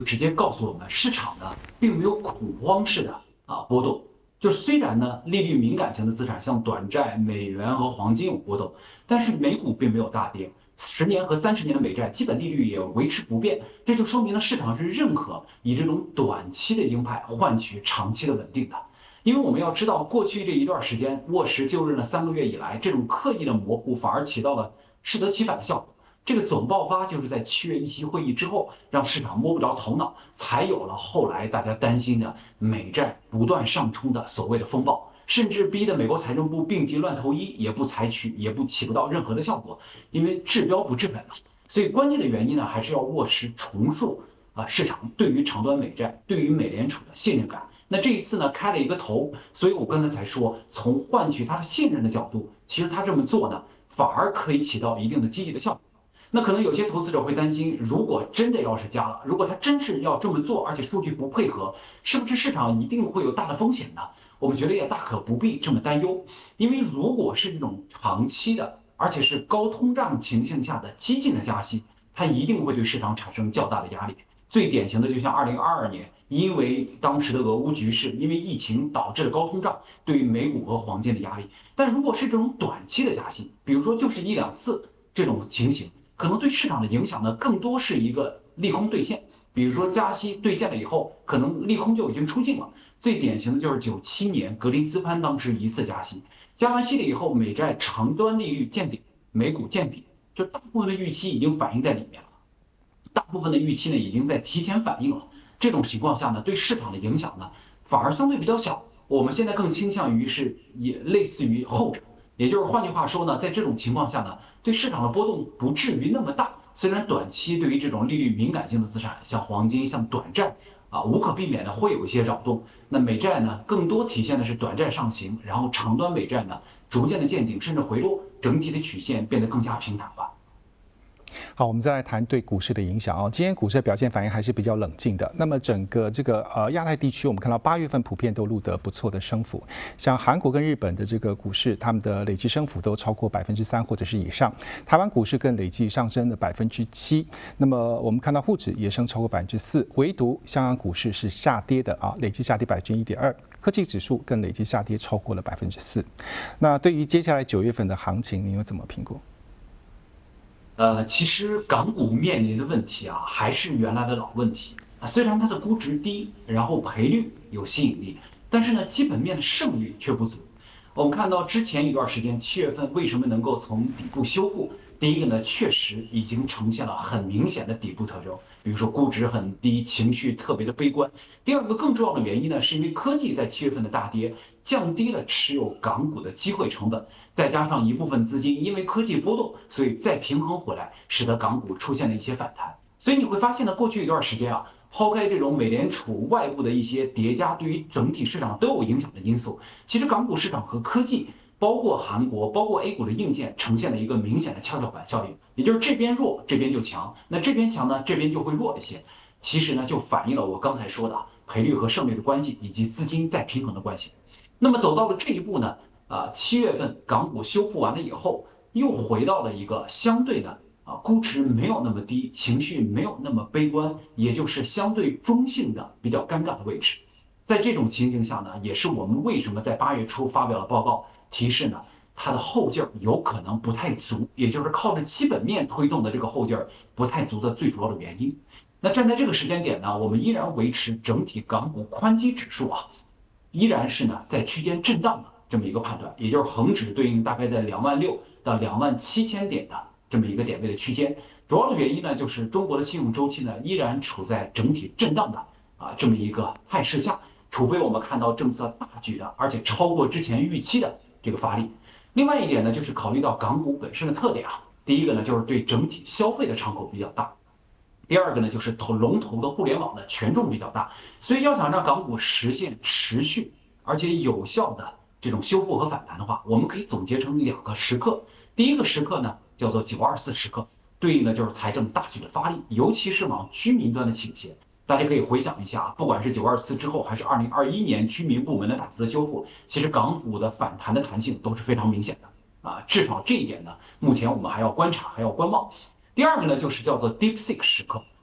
直接告诉我们，市场呢并没有恐慌式的波动。就虽然呢利率敏感型的资产像短债、美元和黄金有波动，但是美股并没有大跌。10年和30年的美债基本利率也维持不变，这就说明了市场是认可以这种短期的鹰派换取长期的稳定的。因为我们要知道，过去这一段时间卧实就任了3个月以来，这种刻意的模糊反而起到了适得其反的效果。这个总爆发就是在7月议息会议之后，让市场摸不着头脑，才有了后来大家担心的美债不断上冲的所谓的风暴，甚至逼得美国财政部病急乱投医，也不起不到任何的效果，因为治标不治本嘛。所以关键的原因呢，还是要落实重塑市场对于长端美债、对于美联储的信任感。那这一次呢，开了一个头，所以我刚才才说，从换取他的信任的角度，其实他这么做呢，反而可以起到一定的积极的效果。那可能有些投资者会担心，如果真的要是加了，如果他真是要这么做，而且数据不配合，是不是市场一定会有大的风险呢？我们觉得也大可不必这么担忧，因为如果是这种长期的，而且是高通胀情形下的激进的加息，它一定会对市场产生较大的压力。最典型的就像2022年，因为当时的俄乌局势，因为疫情导致的高通胀对于美股和黄金的压力。但如果是这种短期的加息，比如说就是1、2次这种情形，可能对市场的影响呢，更多是一个利空兑现。比如说加息兑现了以后，可能利空就已经出尽了。最典型的就是97年格林斯潘当时一次加息，加完息了以后，美债长端利率见顶，美股见底，就大部分的预期已经反映在里面了。大部分的预期呢已经在提前反映了。这种情况下呢，对市场的影响呢反而相对比较小。我们现在更倾向于是也类似于后者，也就是换句话说呢，在这种情况下呢，对市场的波动不至于那么大。虽然短期对于这种利率敏感性的资产，像黄金、像短债无可避免的会有一些扰动。那美债呢，更多体现的是短债上行，然后长端美债呢逐渐的见顶甚至回落，整体的曲线变得更加平坦吧。 好，我们再来谈对股市的影响哦。今天股市的表现反应还是比较冷静的。那么整个这个亚太地区，我们看到8月份普遍都录得不错的升幅，像韩国跟日本的这个股市，他们的累计升幅都超过3%或者是以上。台湾股市更累计上升了7%。那么我们看到沪指也升超过4%，唯独香港股市是下跌的累计下跌1.2%。科技指数更累计下跌超过了4%。那对于接下来9月份的行情，您又怎么评估？ 其实港股面临的问题还是原来的老问题虽然它的估值低，然后赔率有吸引力，但是呢，基本面的胜率却不足。我们看到之前一段时间7月份为什么能够从底部修复？第一个呢，确实已经呈现了很明显的底部特征，比如说估值很低，情绪特别的悲观。第二个更重要的原因呢，是因为科技在7月份的大跌，降低了持有港股的机会成本，再加上一部分资金因为科技波动，所以再平衡回来，使得港股出现了一些反弹。所以你会发现呢，过去一段时间抛开这种美联储外部的一些叠加对于整体市场都有影响的因素，其实港股市场和科技，包括韩国，包括 A 股的硬件，呈现了一个明显的跷跷板效应，也就是这边弱，这边就强，那这边强呢，这边就会弱一些。其实呢，就反映了我刚才说的赔率和胜率的关系，以及资金再平衡的关系。那么走到了这一步呢，7月份港股修复完了以后，又回到了一个相对的估值没有那么低，情绪没有那么悲观，也就是相对中性的比较尴尬的位置。在这种情形下呢，也是我们为什么在8月初发表了报告，提示呢，它的后劲儿有可能不太足，也就是靠着基本面推动的这个后劲儿不太足的最主要的原因。那站在这个时间点呢，我们依然维持整体港股宽基指数依然是呢在区间震荡的这么一个判断，也就是恒指对应大概在26000到27000点的这么一个点位的区间。主要的原因呢，就是中国的信用周期呢依然处在整体震荡的这么一个态势下，除非我们看到政策大举的，而且超过之前预期的这个发力。另外一点呢，就是考虑到港股本身的特点第一个呢，就是对整体消费的敞口比较大。第二个呢，就是龙头的互联网的权重比较大，所以要想让港股实现持续而且有效的这种修复和反弹的话，我们可以总结成2个时刻。第一个时刻呢，叫做924时刻，对应的就是财政大举的发力，尤其是往居民端的倾斜。大家可以回想一下不管是924之后，还是2021年居民部门的大幅修复，其实港股的反弹的弹性都是非常明显的至少这一点呢，目前我们还要观察，还要观望。第二个呢，就是叫做 DeepSeek 时刻。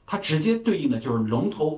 它直接对应的就是龙头